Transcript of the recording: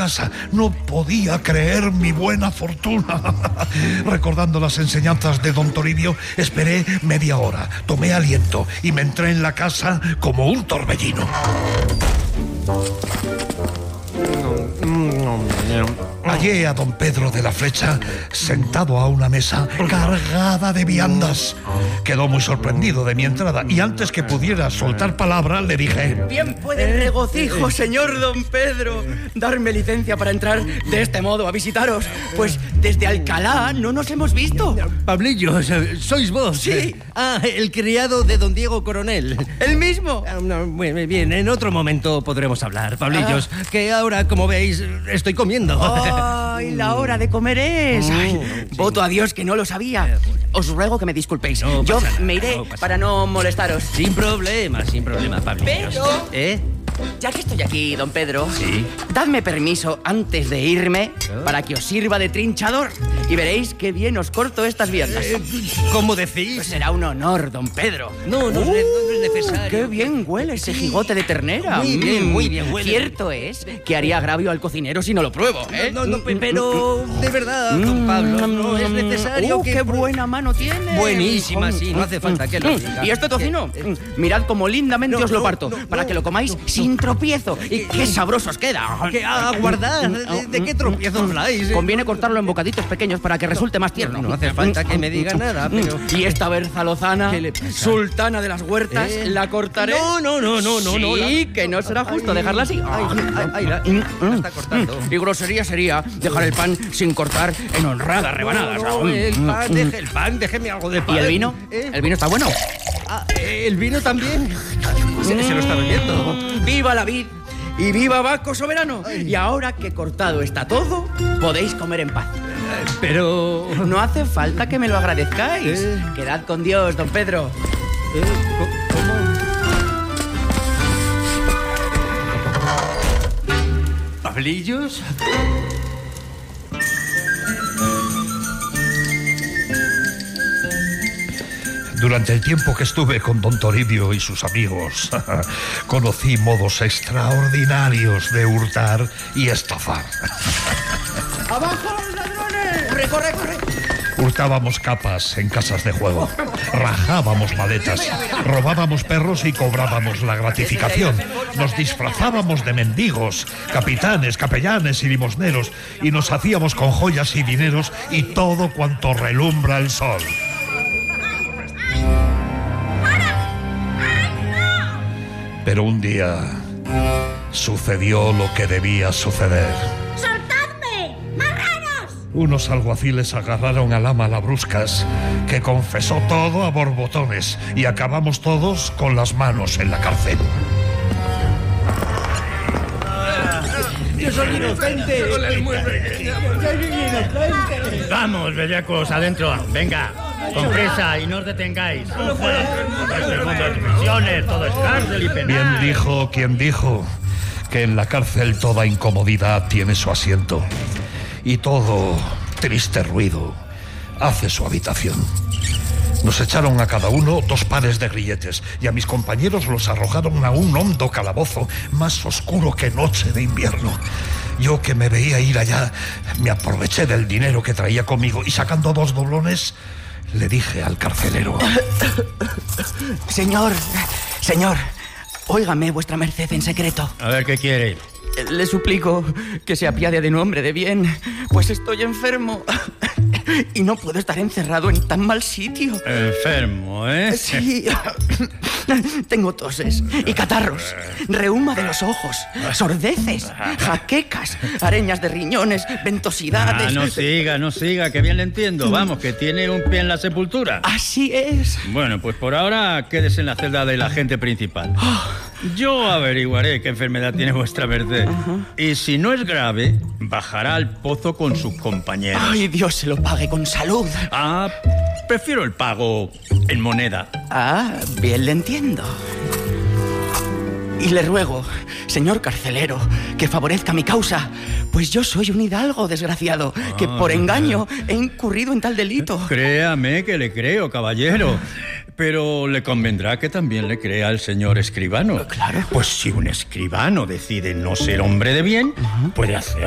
casa. No podía creer mi buena fortuna. Recordando las enseñanzas de don Toribio, esperé media hora, tomé aliento y me entré en la casa como un torbellino. Hallé a don Pedro de la Flecha sentado a una mesa cargada de viandas. Quedó muy sorprendido de mi entrada y antes que pudiera soltar palabra le dije: Bien puede el regocijo, señor don Pedro, darme licencia para entrar de este modo a visitaros, pues desde Alcalá no nos hemos visto. Pablillo, ¿sois vos? Sí. El criado de don Diego Coronel. ¿El mismo? Muy bien, en otro momento podremos hablar, Pablillos, que ahora, como veis, estoy comiendo. ¡Ay, la hora de comer es! Ay, sí. voto a Dios que no lo sabía. Os ruego que me disculpéis. No Yo pasa nada, me iré para no molestaros. Sin problema, Pablillos. Pero... Ya que estoy aquí, don Pedro, Sí. dadme permiso antes de irme para que os sirva de trinchador y veréis qué bien os corto estas viandas. ¿Cómo Pues decís? será un honor, don Pedro. No es necesario. ¡Qué bien huele ese jigote de ternera! Muy bien huele. Cierto es que haría agravio al cocinero si no lo pruebo, ¿eh? Pero de verdad, don Pablo, no es necesario que... ¡Qué buena mano tiene! Buenísima, sí, no hace falta que lo diga. ¿Y este tocino? Mirad cómo lindamente os lo parto, para que lo comáis sin tropiezo. ¡Y qué sabroso os queda! ¿Qué? Guardad, ¿de qué tropiezo habláis? Conviene cortarlo en bocaditos pequeños para que resulte más tierno. No hace falta que me diga nada, pero... Y esta berza lozana, ¿Qué le pasa? sultana de las huertas, la cortaré. No. Sí, que no será justo dejarla así. La está cortando. Y grosería sería dejar el pan sin cortar en honradas rebanadas. Deje el pan, déjeme algo de pan. ¿Y el vino? ¿El vino está bueno? ¿El vino también? Se lo está bebiendo. ¡Viva la vid! ¡Y viva Baco soberano! Y ahora que cortado está todo, podéis comer en paz. Pero... No hace falta que me lo agradezcáis. Quedad con Dios, don Pedro. ¿Cómo? ¿Pablillos? Durante el tiempo que estuve con don Toribio y sus amigos, conocí modos extraordinarios de hurtar y estafar. ¡Abajo los ladrones! ¡Corre! Hurtábamos capas en casas de juego, rajábamos maletas, robábamos perros y cobrábamos la gratificación. Nos disfrazábamos de mendigos, capitanes, capellanes y limosneros y nos hacíamos con joyas y dineros y todo cuanto relumbra el sol. Pero un día sucedió lo que debía suceder. ¡Soltadme! ¡Marranos! Unos alguaciles agarraron al ama Labruscas, que confesó todo a borbotones, y acabamos todos con las manos en la cárcel. ¡Yo soy inocente! Vamos, bellacos, adentro. Venga, con prisa y no os detengáis. Este mundo es prisiones, todo es cárcel y penal. Bien dijo quien dijo que en la cárcel toda incomodidad tiene su asiento y todo triste ruido hace su habitación. Nos echaron a cada uno 2 pares de grilletes y a mis compañeros los arrojaron a un hondo calabozo más oscuro que noche de invierno. Yo, que me veía ir allá, me aproveché del dinero que traía conmigo y sacando 2 doblones le dije al carcelero: Señor, óigame vuestra merced en secreto. A ver, ¿qué quiere? Le suplico que se apiade de un hombre de bien, pues estoy enfermo y no puedo estar encerrado en tan mal sitio. Enfermo, ¿eh? Sí, tengo toses y catarros, reuma de los ojos, sordeces, jaquecas, areñas de riñones, ventosidades. No siga, que bien le entiendo. Vamos, que tiene un pie en la sepultura. Así es. Bueno, pues por ahora quédese en la celda del agente principal. Yo averiguaré qué enfermedad tiene vuestra merced. Y si no es grave, bajará al pozo con sus compañeros. Ay, Dios se lo pague con salud. Prefiero el pago en moneda. Bien le entiendo. Y le ruego, señor carcelero, que favorezca mi causa, pues yo soy un hidalgo desgraciado, que por engaño he incurrido en tal delito. Créame que le creo, caballero. Pero le convendrá que también le crea al señor escribano. Claro. Pues si un escribano decide no ser hombre de bien, puede hacer